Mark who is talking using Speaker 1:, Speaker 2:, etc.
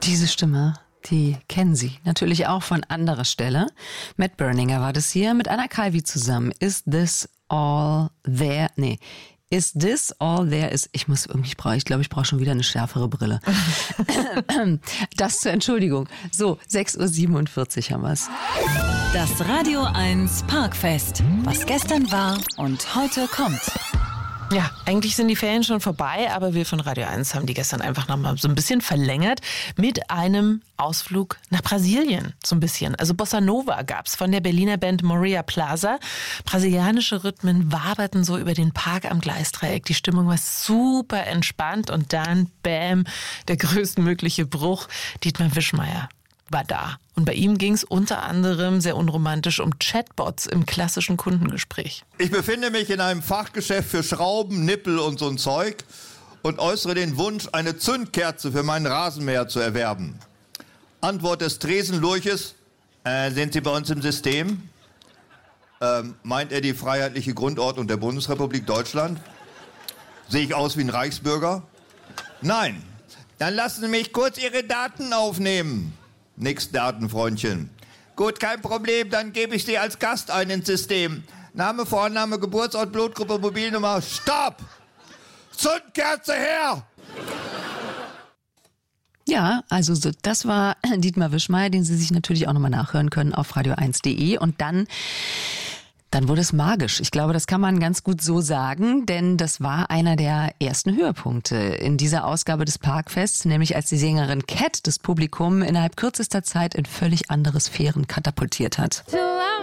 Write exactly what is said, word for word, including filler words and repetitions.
Speaker 1: Diese Stimme, die kennen Sie natürlich auch von anderer Stelle. Matt Berninger war das hier mit Anna Calvi zusammen. Is this all there? Nee. Is this all there is? Ich muss irgendwie, ich brauche, ich glaube, ich brauche schon wieder eine schärfere Brille. Das zur Entschuldigung. So, sechs Uhr siebenundvierzig haben wir es.
Speaker 2: Das Radio eins Parkfest. Was gestern war und heute kommt.
Speaker 3: Ja, eigentlich sind die Ferien schon vorbei, aber wir von Radio eins haben die gestern einfach noch mal so ein bisschen verlängert mit einem Ausflug nach Brasilien, so ein bisschen. Also Bossa Nova gab's von der Berliner Band Moria Plaza. Brasilianische Rhythmen waberten so über den Park am Gleisdreieck. Die Stimmung war super entspannt und dann, bam, der größtmögliche Bruch. Dietmar Wischmeyer war da. Und bei ihm ging es unter anderem sehr unromantisch um Chatbots im klassischen Kundengespräch.
Speaker 4: Ich befinde mich in einem Fachgeschäft für Schrauben, Nippel und so ein Zeug und äußere den Wunsch, eine Zündkerze für meinen Rasenmäher zu erwerben. Antwort des Tresenlurches, äh, sind Sie bei uns im System? Ähm, meint er die freiheitliche Grundordnung der Bundesrepublik Deutschland? Sehe ich aus wie ein Reichsbürger? Nein. Dann lassen Sie mich kurz Ihre Daten aufnehmen. Nix Daten, Freundchen. Gut, kein Problem, dann gebe ich Sie als Gast ein ins System. Name, Vorname, Geburtsort, Blutgruppe, Mobilnummer. Stopp! Zündkerze her!
Speaker 1: Ja, also so, das war Dietmar Wischmeyer, den Sie sich natürlich auch nochmal nachhören können auf radio eins punkt de. Und dann... Dann wurde es magisch. Ich glaube, das kann man ganz gut so sagen, denn das war einer der ersten Höhepunkte in dieser Ausgabe des Parkfests, nämlich als die Sängerin Cat das Publikum innerhalb kürzester Zeit in völlig andere Sphären katapultiert hat.
Speaker 5: So